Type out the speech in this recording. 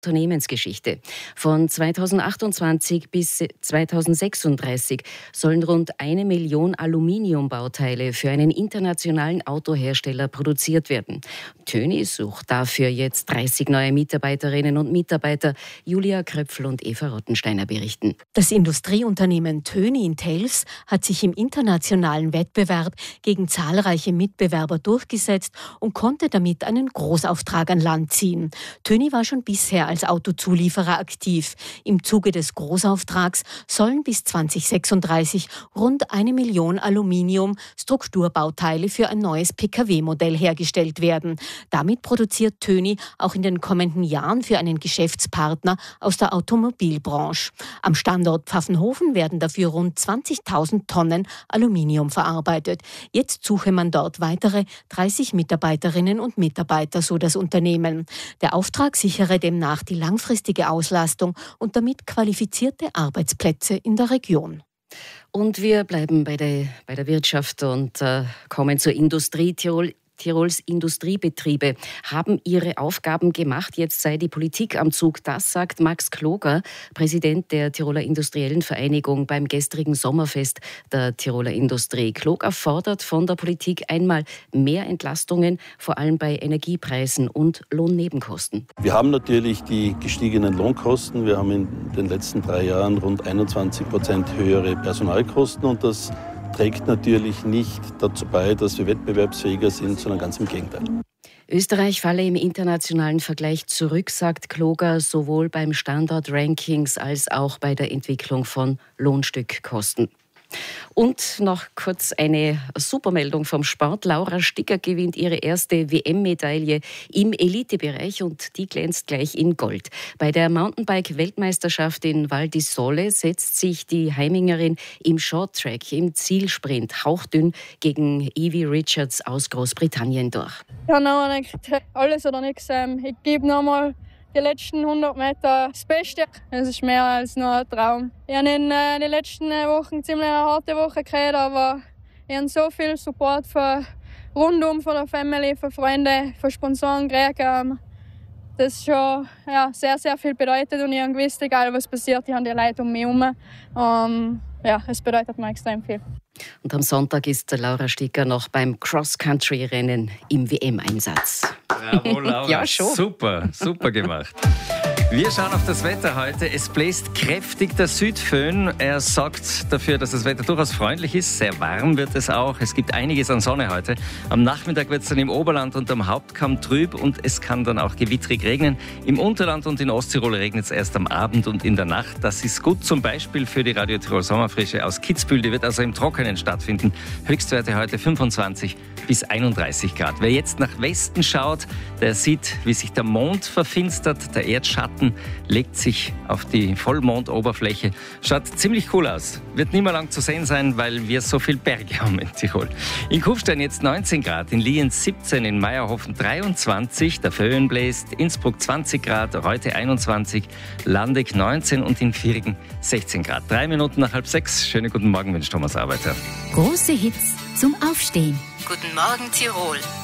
Unternehmensgeschichte. Von 2028 bis 2036 sollen rund 1 Million Aluminiumbauteile für einen internationalen Autohersteller produziert werden. Töni sucht dafür jetzt 30 neue Mitarbeiterinnen und Mitarbeiter. Julia Kröpfl und Eva Rottensteiner berichten. Das Industrieunternehmen Töni in Tels hat sich im internationalen Wettbewerb gegen zahlreiche Mitbewerber durchgesetzt und konnte damit einen Großauftrag an Land ziehen. Töni war schon bisher als Autozulieferer aktiv. Im Zuge des Großauftrags sollen bis 2036 rund 1 Million Aluminium-Strukturbauteile für ein neues Pkw-Modell hergestellt werden. Damit produziert Töni auch in den kommenden Jahren für einen Geschäftspartner aus der Automobilbranche. Am Standort Pfaffenhofen werden dafür rund 20.000 Tonnen Aluminium verarbeitet. Jetzt suche man dort weitere 30 Mitarbeiterinnen und Mitarbeiter, so das Unternehmen. Der Auftrag sichere demnach die langfristige Auslastung und damit qualifizierte Arbeitsplätze in der Region. Und wir bleiben bei der Wirtschaft und kommen zur Industrie. Tirols Industriebetriebe haben ihre Aufgaben gemacht. Jetzt sei die Politik am Zug. Das sagt Max Kloger, Präsident der Tiroler Industriellen Vereinigung beim gestrigen Sommerfest der Tiroler Industrie. Kloger fordert von der Politik einmal mehr Entlastungen, vor allem bei Energiepreisen und Lohnnebenkosten. Wir haben natürlich die gestiegenen Lohnkosten. Wir haben in den letzten 3 Jahren rund 21% höhere Personalkosten und das trägt natürlich nicht dazu bei, dass wir wettbewerbsfähiger sind, sondern ganz im Gegenteil. Österreich falle im internationalen Vergleich zurück, sagt Kloger, sowohl beim Standort-Rankings als auch bei der Entwicklung von Lohnstückkosten. Und noch kurz eine Supermeldung vom Sport. Laura Sticker gewinnt ihre erste WM-Medaille im Elitebereich und die glänzt gleich in Gold. Bei der Mountainbike-Weltmeisterschaft in Val di Sole setzt sich die Heimingerin im Shorttrack, im Zielsprint hauchdünn gegen Evie Richards aus Großbritannien durch. Ja, nein, alles oder nichts. Ich gebe nochmal die letzten 100 Meter das Beste. Es ist mehr als nur ein Traum. Ich habe in den letzten Wochen ziemlich eine harte Woche gehabt, aber ich habe so viel Support von rundum, von der Family, von Freunden, von Sponsoren gekriegt. Das schon sehr, sehr viel bedeutet und ich habe gewusst, egal was passiert, ich habe die Leute um mich herum. Es bedeutet mir extrem viel. Und am Sonntag ist Laura Sticker noch beim Cross-Country-Rennen im WM-Einsatz. Jawohl, Laura. Ja, schon. Super gemacht. Wir schauen auf das Wetter heute. Es bläst kräftig der Südföhn. Er sorgt dafür, dass das Wetter durchaus freundlich ist. Sehr warm wird es auch. Es gibt einiges an Sonne heute. Am Nachmittag wird es dann im Oberland und am Hauptkamm trüb und es kann dann auch gewittrig regnen. Im Unterland und in Osttirol regnet es erst am Abend und in der Nacht. Das ist gut zum Beispiel für die Radio Tirol Sommerfrische aus Kitzbühel. Die wird also im Trockenen stattfinden. Höchstwerte heute 25 bis 31 Grad. Wer jetzt nach Westen schaut, der sieht, wie sich der Mond verfinstert. Der Erdschatten legt sich auf die Vollmondoberfläche. Schaut ziemlich cool aus. Wird nicht mehr lang zu sehen sein, weil wir so viel Berge haben in Tirol. In Kufstein jetzt 19 Grad, in Lienz 17, in Meierhofen 23, der Föhn bläst, Innsbruck 20 Grad, Reute 21, Landeck 19 und in Viergen 16 Grad. 3 Minuten nach 5:30. Schönen guten Morgen, wünscht Thomas Arbeiter. Große Hits zum Aufstehen. Guten Morgen, Tirol.